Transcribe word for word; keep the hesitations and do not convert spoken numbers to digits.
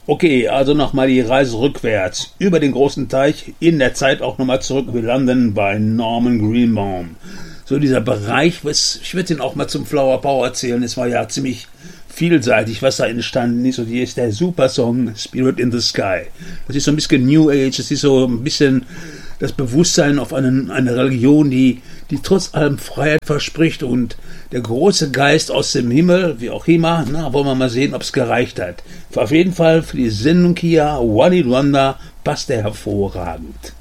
Okay, also nochmal die Reise rückwärts, über den großen Teich, in der Zeit auch nochmal zurück. Wir landen bei Norman Greenbaum. So dieser Bereich, was, ich würde den auch mal zum Flower Power erzählen, es war ja ziemlich vielseitig, was da entstanden ist. Und hier ist der Supersong Spirit in the Sky. Das ist so ein bisschen New Age, das ist so ein bisschen das Bewusstsein auf eine, eine Religion, die, die trotz allem Freiheit verspricht, und der große Geist aus dem Himmel, wie auch immer, na, wollen wir mal sehen, ob es gereicht hat. Auf jeden Fall für die Sendung hier, One It Wonder, passt der hervorragend.